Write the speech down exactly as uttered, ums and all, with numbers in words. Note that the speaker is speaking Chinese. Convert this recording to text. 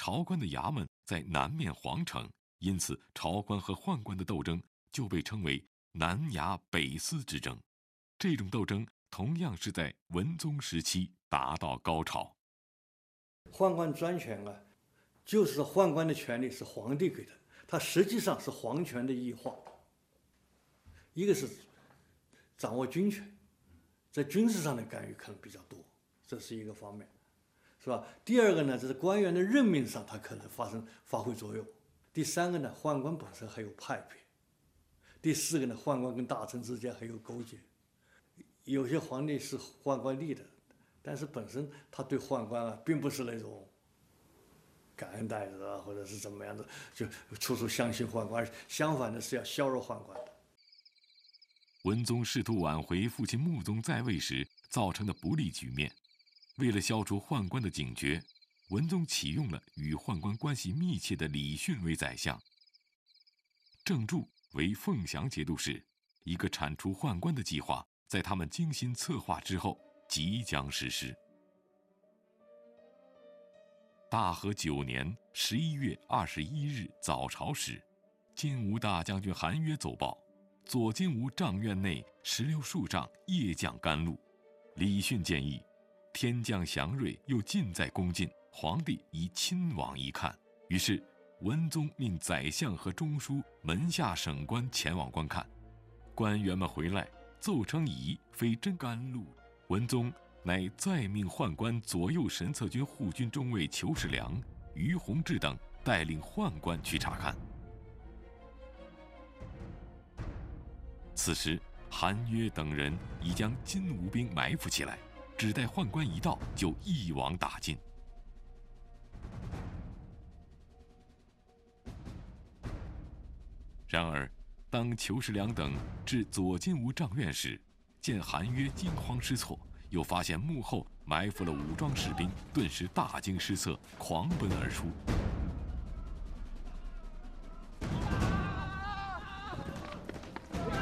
朝官的衙门在南面皇城，因此朝官和宦官的斗争就被称为南衙北司之争。这种斗争同样是在文宗时期达到高潮。 宦官专权啊，就是宦官的权利是皇帝给的，它实际上是皇权的异化。一个是掌握军权，在军事上的干预可能比较多，这是一个方面，是吧？第二个呢，就是官员的任命上，它可能发生发挥作用。第三个呢，宦官本身还有派别。第四个呢，宦官跟大臣之间还有勾结。有些皇帝是宦官立的，但是本身他对宦官啊，并不是那种感恩戴德啊，或者是怎么样的，就处处相信宦官，相反的是要削弱宦官的。 文宗试图挽回父亲穆宗在位时造成的不利局面，为了消除宦官的警觉，文宗启用了与宦官关系密切的李训为宰相，郑注为凤翔节度使。一个铲除宦官的计划在他们精心策划之后即将实施。大和九年十一月二十一日早朝时，金吾大将军韩约奏报，左金吾帐院内石榴树上夜降甘露。李训建议，天降祥瑞又近在宫近，皇帝宜亲往一看。于是文宗命宰相和中书门下省官前往观看。官员们回来奏称疑，非真甘露。文宗乃再命宦官左右神策军护军中尉裘世良、于洪志等带领宦官去查看。此时韩约等人已将金吾兵埋伏起来，只待宦官一到就一网打尽。然而当裘世良等至左金吾帐院时，见韩约惊慌失措，又发现幕后埋伏了武装士兵，顿时大惊失色，狂奔而出。